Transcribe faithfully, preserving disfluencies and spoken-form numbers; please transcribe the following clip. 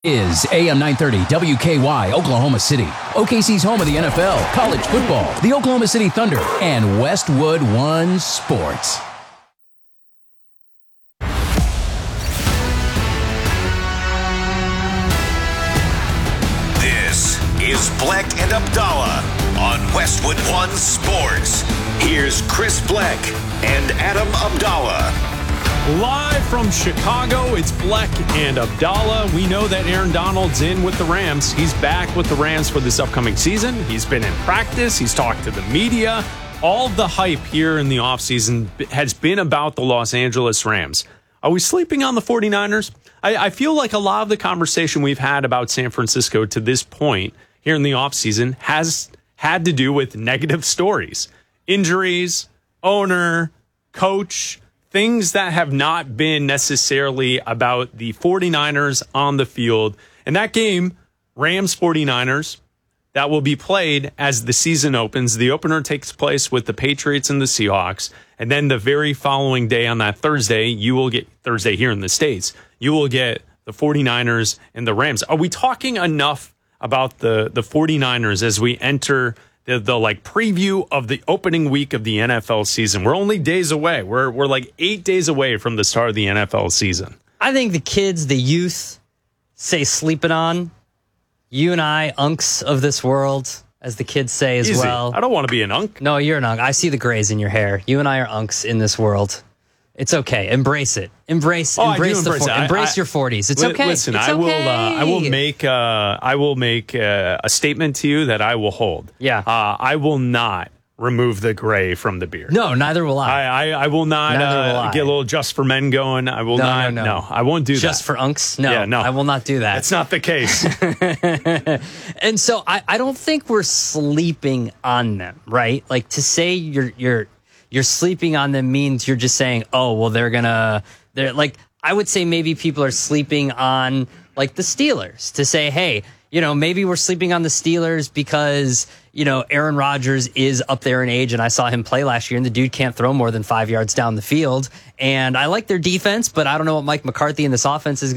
Is A M nine thirty W K Y Oklahoma City, O K C's home of the N F L, college football, the Oklahoma City Thunder, and Westwood One Sports. This is Bleck and Abdallah on Westwood One Sports. Here's Chris Bleck and Adam Abdallah. Live from Chicago, it's Bleck and Abdallah. We know that Aaron Donald's in with the Rams. He's back with the Rams for this upcoming season. He's been in practice. He's talked to the media. All the hype here in the offseason has been about the Los Angeles Rams. Are we sleeping on the 49ers? I, I feel like a lot of the conversation we've had about San Francisco to this point here in the offseason has had to do with negative stories. Injuries, owner, coach, things that have not been necessarily about the 49ers on the field. And that game, Rams 49ers, that will be played as the season opens. The opener takes place with the Patriots and the Seahawks. And then the very following day on that Thursday, you will get Thursday here in the States, you will get the 49ers and the Rams. Are we talking enough about the, the 49ers as we enter The, the like preview of the opening week of the N F L season? We're only days away. We're we're like eight days away from the start of the N F L season. I think the kids, the youth, say sleeping on. You and I, unks of this world, as the kids say as Easy. well. I don't want to be an unk. No, you're an unk. I see the grays in your hair. You and I are unks in this world. It's okay. Embrace it. Embrace. Oh, embrace I do the. embrace For, it. I- embrace I- your forties. It's Li- okay. Listen, it's I will. okay. Uh, I will make. Uh, I will make uh, a statement to you that I will hold. Yeah. Uh, I will not remove the gray from the beard. No, neither will I. I, I, I will not Neither uh, will I. get a little just for men going. I will No, not. no, no. I won't do Just that. for unks? No, Yeah, no. I will not do that. That's not the case. And so I, I don't think we're sleeping on them, right? Like to say you're you're you're sleeping on them means you're just saying, oh, well, they're gonna they're like I would say maybe people are sleeping on like the Steelers to say, hey, you know, maybe we're sleeping on the Steelers because, you know, Aaron Rodgers is up there in age and I saw him play last year and the dude can't throw more than five yards down the field. And I like their defense, but I don't know what Mike McCarthy and this offense is